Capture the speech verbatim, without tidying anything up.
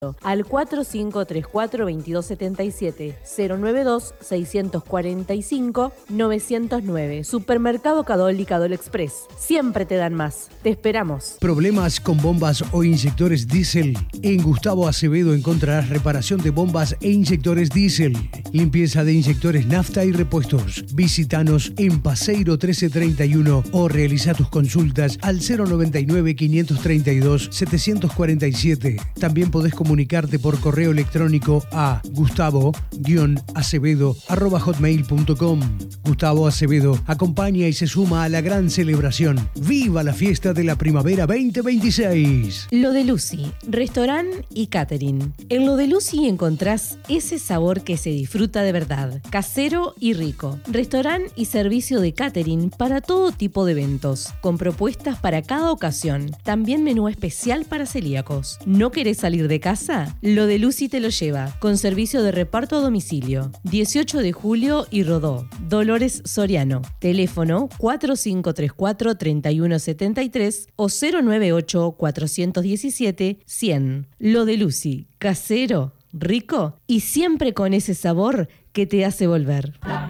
al cuatro cinco tres cuatro, dos dos siete siete, cero nueve dos, seis cuatro cinco, nueve cero nueve. Supermercado Cadol y Cadol Express. Siempre te dan más. Te esperamos. ¿Problemas con bombas o inyectores diésel? En Gustavo Acevedo encontrarás reparación de bombas e inyectores diésel, limpieza de inyectores nafta y repuestos. Visítanos en Paseiro trece treinta y uno o realiza tus consultas al cero noventa y nueve, quinientos treinta y dos, setecientos cuarenta y siete. También podés comunicarte por correo electrónico a gustavo acevedo arroba hotmail punto com. Gustavo Acevedo acompaña y se suma a la gran celebración. ¡Viva la fiesta de la primavera veinte veintiséis! Lo de Lucy, restaurante y catering. En Lo de Lucy encontrás ese sabor que se disfruta de verdad, casero y rico. Restaurante y servicio de catering para todo tipo de eventos, con propuestas para cada ocasión. También menú especial para celíacos. ¿No querés salir de casa? Lo de Lucy te lo lleva, con servicio de reparto a domicilio. dieciocho de julio y Rodó, Dolores Soriano. Teléfono cuatro cinco tres cuatro, tres uno siete tres o cero nueve ocho, cuatro uno siete, cien. Lo de Lucy, casero, rico y siempre con ese sabor que te hace volver.